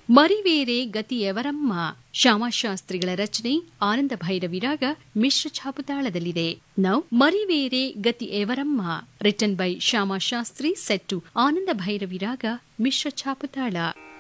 ಮರಿವೇರೆ ಗತಿಯವರಮ್ಮ ಶ್ಯಾಮಶಾಸ್ತ್ರಿಗಳ ರಚನೆ ಆನಂದ ಭೈರವಿರಾಗ ಮಿಶ್ರ ಛಾಪುತಾಳದಲ್ಲಿದೆ. Now ಮರಿವೇರೆ ಗತಿಯವರಮ್ಮ written by Shyamashastri set to Ananda ಭೈರವಿರಾಗ Mishra ಛಾಪುತಾಳ.